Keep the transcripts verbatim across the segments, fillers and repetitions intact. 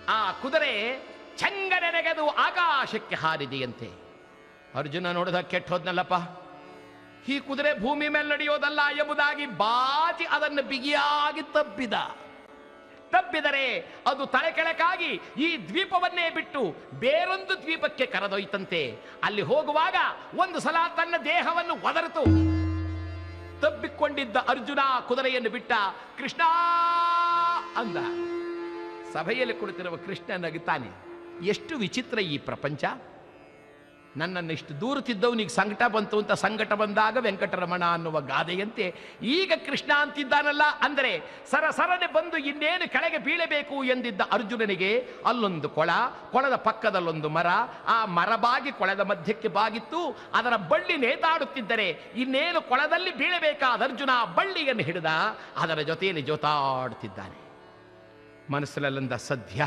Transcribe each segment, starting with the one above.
ಆ ಕುದುರೆ ಚಂಗನೆ ನೆಗೆದು ಆಕಾಶಕ್ಕೆ ಹಾರಿದೆಯಂತೆ. ಅರ್ಜುನ ನೋಡಿದ ಕೆಟ್ಟ ಹೋದ್ನಲ್ಲಪ್ಪ, ಈ ಕುದುರೆ ಭೂಮಿ ಮೇಲೆ ನಡೆಯೋದಲ್ಲ ಎಂಬುದಾಗಿ ಬಾಚಿ ಅದನ್ನು ಬಿಗಿಯಾಗಿ ತಬ್ಬಿದ. ತಬ್ಬಿದರೆ ಅದು ತಲೆ ಕೆಳಕಾಗಿ ಈ ದ್ವೀಪವನ್ನೇ ಬಿಟ್ಟು ಬೇರೊಂದು ದ್ವೀಪಕ್ಕೆ ಕರೆದೊಯ್ತಂತೆ. ಅಲ್ಲಿ ಹೋಗುವಾಗ ಒಂದು ಸಲ ತನ್ನ ದೇಹವನ್ನು ಒದರಿತು. ತಬ್ಬಿಕೊಂಡಿದ್ದ ಅರ್ಜುನ ಕುದುರೆಯನ್ನು ಬಿಟ್ಟ. ಕೃಷ್ಣ ಅಂದ. ಸಭೆಯಲ್ಲಿ ಕುಳಿತಿರುವ ಕೃಷ್ಣ ನಗುತ್ತಾನೆ. ಎಷ್ಟು ವಿಚಿತ್ರ ಈ ಪ್ರಪಂಚ. ನನ್ನನ್ನು ಇಷ್ಟು ದೂರುತ್ತಿದ್ದವನಿಗೆ ಸಂಕಟ ಬಂತು ಅಂತ ಸಂಕಟ ಬಂದಾಗ ವೆಂಕಟರಮಣ ಅನ್ನುವ ಗಾದೆಯಂತೆ ಈಗ ಕೃಷ್ಣ ಅಂತಿದ್ದಾನಲ್ಲ. ಅಂದರೆ ಸರಸರನೆ ಬಂದು ಇನ್ನೇನು ಕೆಳಗೆ ಬೀಳಬೇಕು ಎಂದಿದ್ದ ಅರ್ಜುನನಿಗೆ ಅಲ್ಲೊಂದು ಕೊಳ, ಕೊಳದ ಪಕ್ಕದಲ್ಲೊಂದು ಮರ, ಆ ಮರ ಬಾಗಿ ಕೊಳದ ಮಧ್ಯಕ್ಕೆ ಬಾಗಿತ್ತು. ಅದರ ಬಳ್ಳಿ ನೇತಾಡುತ್ತಿದ್ದರೆ ಇನ್ನೇನು ಕೊಳದಲ್ಲಿ ಬೀಳಬೇಕಾದ ಅರ್ಜುನ ಬಳ್ಳಿಯನ್ನು ಹಿಡಿದ ಅದರ ಜೊತೆಯಲ್ಲಿ ಜೋತಾಡುತ್ತಿದ್ದಾನೆ. ಮನಸ್ಸಲ್ಲಂದ ಸದ್ಯ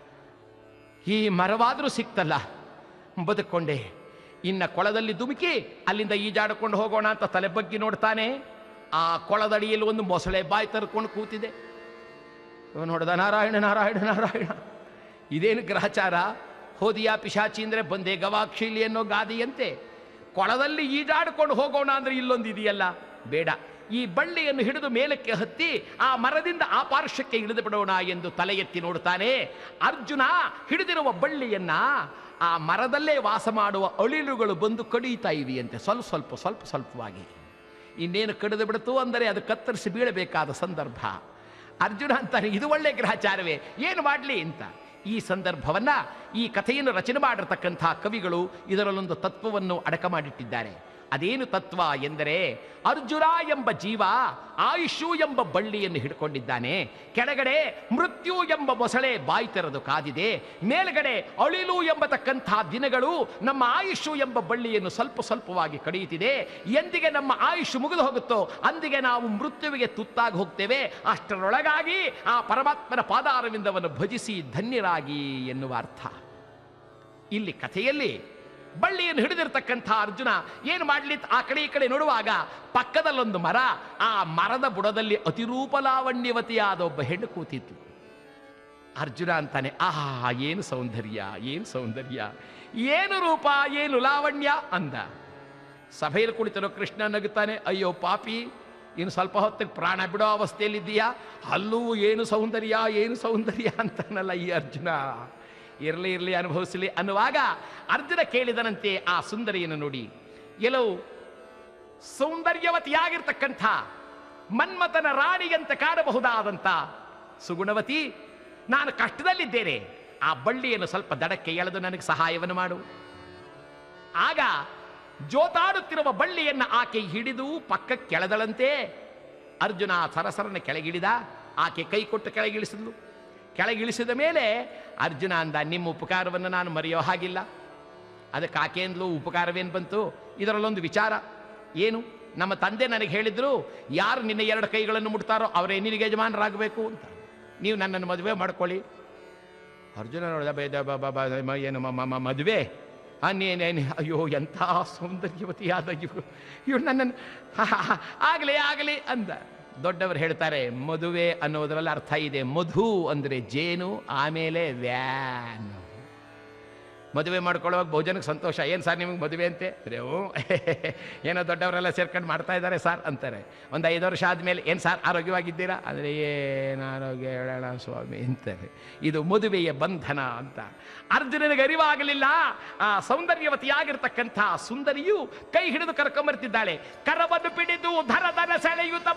ಈ ಮರವಾದರೂ ಸಿಕ್ತಲ್ಲ, ಬದುಕೊಂಡೆ. ಇನ್ನ ಕೊಳದಲ್ಲಿ ಧುಮುಕಿ ಅಲ್ಲಿಂದ ಈಜಾಡಿಕೊಂಡು ಹೋಗೋಣ ಅಂತ ತಲೆ ಬಗ್ಗಿ ನೋಡ್ತಾನೆ. ಆ ಕೊಳದಡಿಯಲ್ಲಿ ಒಂದು ಮೊಸಳೆ ಬಾಯಿ ತರ್ಕೊಂಡು ಕೂತಿದೆ. ನೋಡ್ದ, ನಾರಾಯಣ ನಾರಾಯಣ ನಾರಾಯಣ, ಇದೇನು ಗ್ರಹಚಾರ? ಹೋದಿಯಾ ಪಿಶಾಚಿ ಅಂದರೆ ಬಂದೆ ಗವಾಕ್ಷಿಲಿ ಅನ್ನೋ ಗಾದಿಯಂತೆ ಕೊಳದಲ್ಲಿ ಈಜಾಡಿಕೊಂಡು ಹೋಗೋಣ ಅಂದ್ರೆ ಇಲ್ಲೊಂದು ಇದೆಯಲ್ಲ, ಬೇಡ, ಈ ಬಳ್ಳಿಯನ್ನು ಹಿಡಿದು ಮೇಲಕ್ಕೆ ಹತ್ತಿ ಆ ಮರದಿಂದ ಆ ಪಾರ್ಶ್ವಕ್ಕೆ ಇಳಿದು ಬಿಡೋಣ ಎಂದು ತಲೆ ಎತ್ತಿ ನೋಡ್ತಾನೆ. ಅರ್ಜುನ ಹಿಡಿದಿರುವ ಬಳ್ಳಿಯನ್ನ ಆ ಮರದಲ್ಲೇ ವಾಸ ಮಾಡುವ ಅಳಿಲುಗಳು ಬಂದು ಕಡಿಯುತ್ತಾ ಇವೆಯಂತೆ, ಸ್ವಲ್ಪ ಸ್ವಲ್ಪ ಸ್ವಲ್ಪ ಸ್ವಲ್ಪವಾಗಿ. ಇನ್ನೇನು ಕಡಿದು ಬಿಡ್ತು ಅಂದರೆ ಅದು ಕತ್ತರಿಸಿ ಬೀಳಬೇಕಾದ ಸಂದರ್ಭ. ಅರ್ಜುನ ಅಂತಾನೆ, ಇದು ಒಳ್ಳೆ ಗ್ರಹಚಾರವೇ, ಏನು ಮಾಡಲಿ ಅಂತ. ಈ ಸಂದರ್ಭವನ್ನ, ಈ ಕಥೆಯನ್ನು ರಚನೆ ಮಾಡಿರ್ತಕ್ಕಂಥ ಕವಿಗಳು ಇದರಲ್ಲೊಂದು ತತ್ವವನ್ನು ಅಡಕ ಮಾಡಿಟ್ಟಿದ್ದಾರೆ. ಅದೇನು ತತ್ವ ಎಂದರೆ, ಅರ್ಜುನ ಎಂಬ ಜೀವ ಆಯುಷು ಎಂಬ ಬಳ್ಳಿಯನ್ನು ಹಿಡ್ಕೊಂಡಿದ್ದಾನೆ. ಕೆಳಗಡೆ ಮೃತ್ಯು ಎಂಬ ಮೊಸಳೆ ಬಾಯಿ ತೆರೆದು ಕಾದಿದೆ. ಮೇಲ್ಗಡೆ ಅಳಿಲು ಎಂಬತಕ್ಕಂಥ ದಿನಗಳು ನಮ್ಮ ಆಯುಷು ಎಂಬ ಬಳ್ಳಿಯನ್ನು ಸ್ವಲ್ಪ ಸ್ವಲ್ಪವಾಗಿ ಕಡಿಯುತ್ತಿದೆ. ಎಂದಿಗೆ ನಮ್ಮ ಆಯುಷು ಮುಗಿದು ಹೋಗುತ್ತೋ ಅಂದಿಗೆ ನಾವು ಮೃತ್ಯುವಿಗೆ ತುತ್ತಾಗಿ ಹೋಗ್ತೇವೆ. ಅಷ್ಟರೊಳಗಾಗಿ ಆ ಪರಮಾತ್ಮನ ಪಾದಾರವಿಂದವನ್ನು ಭಜಿಸಿ ಧನ್ಯರಾಗಿ ಎನ್ನುವ ಅರ್ಥ. ಇಲ್ಲಿ ಕಥೆಯಲ್ಲಿ ಬಳ್ಳಿಯನ್ನು ಹಿಡಿದಿರ್ತಕ್ಕಂಥ ಅರ್ಜುನ ಏನು ಮಾಡಲಿ, ಆ ಕಡೆ ಈ ಕಡೆ ನೋಡುವಾಗ ಪಕ್ಕದಲ್ಲೊಂದು ಮರ, ಆ ಮರದ ಬುಡದಲ್ಲಿ ಅತಿರೂಪ ಲಾವಣ್ಯವತಿಯಾದ ಒಬ್ಬ ಹೆಣ್ಣು ಕೂತಿತ್ತು. ಅರ್ಜುನ ಅಂತಾನೆ, ಆಹಾ ಏನು ಸೌಂದರ್ಯ, ಏನು ಸೌಂದರ್ಯ, ಏನು ರೂಪ, ಏನು ಲಾವಣ್ಯ ಅಂದ. ಸಭೆಯಲ್ಲಿ ಕುಳಿತಿರೋ ಕೃಷ್ಣ ನಗುತ್ತಾನೆ, ಅಯ್ಯೋ ಪಾಪಿ, ಇನ್ನು ಸ್ವಲ್ಪ ಹೊತ್ತಿಗೆ ಪ್ರಾಣ ಬಿಡೋ ಅವಸ್ಥೆಯಲ್ಲಿದ್ದೀಯಾ, ಅಲ್ಲೂ ಏನು ಸೌಂದರ್ಯ, ಏನು ಸೌಂದರ್ಯ ಅಂತಾನಲ್ಲ ಈ ಅರ್ಜುನ. ಇರಲಿ ಇರಲಿ ಅನುಭವಿಸಲಿ ಅನ್ನುವಾಗ ಅರ್ಜುನ ಕೇಳಿದನಂತೆ ಆ ಸುಂದರಿಯನ್ನು ನೋಡಿ. ಎಲ್ಲೋ ಸೌಂದರ್ಯವತಿಯಾಗಿರ್ತಕ್ಕಂಥ ಮನ್ಮಥನ ರಾಣಿಯಂತೆ ಕಾಣಬಹುದಾದಂಥ ಸುಗುಣವತಿ, ನಾನು ಕಷ್ಟದಲ್ಲಿದ್ದೇನೆ, ಆ ಬಳ್ಳಿಯನ್ನು ಸ್ವಲ್ಪ ದಡಕ್ಕೆ ಎಳೆದು ನನಗೆ ಸಹಾಯವನ್ನು ಮಾಡು. ಆಗ ಜೋತಾಡುತ್ತಿರುವ ಬಳ್ಳಿಯನ್ನು ಆಕೆ ಹಿಡಿದು ಪಕ್ಕಕ್ಕೆ ಕೆಳೆದಳಂತೆ. ಅರ್ಜುನ ಸರಸರನ ಕೆಳಗಿಳಿದ. ಆಕೆ ಕೈ ಕೊಟ್ಟು ಕೆಳಗಿಳಿಸಿದ್ಲು. ಕೆಳಗಿಳಿಸಿದ ಮೇಲೆ ಅರ್ಜುನ ಅಂದ, ನಿಮ್ಮ ಉಪಕಾರವನ್ನು ನಾನು ಮರೆಯೋ ಹಾಗಿಲ್ಲ. ಅದಕ್ಕೆ ಆಕೆಂದ್ಲು, ಉಪಕಾರವೇನು ಬಂತು? ಇದರಲ್ಲೊಂದು ವಿಚಾರ ಏನು, ನಮ್ಮ ತಂದೆ ನನಗೆ ಹೇಳಿದ್ರು, ಯಾರು ನಿನ್ನ ಎರಡು ಕೈಗಳನ್ನು ಮುಟ್ತಾರೋ ಅವರೇ ನಿನಗೆ ಯಜಮಾನರಾಗಬೇಕು ಅಂತ, ನೀವು ನನ್ನನ್ನು ಮದುವೆ ಮಾಡ್ಕೊಳ್ಳಿ. ಅರ್ಜುನ ನೋಡಿದ, ಬೇದ ಏನು ಮದುವೆ ಅನ್ನೇನೇನು, ಅಯ್ಯೋ ಎಂಥ ಸೌಂದರ್ಯವತಿಯಾದ ಇವರು, ಇವ್ರು ನನ್ನನ್ನು ಆಗಲಿ ಆಗಲಿ ಅಂದ. ದೊಡ್ಡವರು ಹೇಳ್ತಾರೆ, ಮದುವೆ ಅನ್ನೋದರಲ್ಲಿ ಅರ್ಥ ಇದೆ. ಮಧು ಅಂದರೆ ಜೇನು, ಆಮೇಲೆ ವ್ಯಾನ್. ಮದುವೆ ಮಾಡ್ಕೊಳ್ಳುವಾಗ ಬಹುಜನಕ್ಕೆ ಸಂತೋಷ, ಏನು ಸರ್ ನಿಮಗೆ ಮದುವೆ ಅಂತೆ, ರೇವು ಏನೋ ದೊಡ್ಡವರೆಲ್ಲ ಸೇರ್ಕೊಂಡು ಮಾಡ್ತಾ ಇದ್ದಾರೆ ಸರ್ ಅಂತಾರೆ. ಒಂದು ಐದು ವರ್ಷ ಆದಮೇಲೆ, ಏನು ಸರ್ ಆರೋಗ್ಯವಾಗಿದ್ದೀರಾ ಅಂದರೆ, ಏನು ಆರೋಗ್ಯ ಹೇಳೋಣ ಸ್ವಾಮಿ ಅಂತಾರೆ. ಇದು ಮದುವೆಯ ಬಂಧನ ಅಂತ. ಅರ್ಜುನನಿಗೆ ಅರಿವಾಗಲಿಲ್ಲ, ಆ ಸೌಂದರ್ಯವತಿಯಾಗಿರ್ತಕ್ಕಂಥ ಸುಂದರಿಯು ಕೈ ಹಿಡಿದು ಕರ್ಕೊಂಬರ್ತಿದ್ದಾಳೆ. ಕರವನ್ನು ಪಿಡಿದು ಧರ ಧರ ಸೆಳೆಯುತ್ತ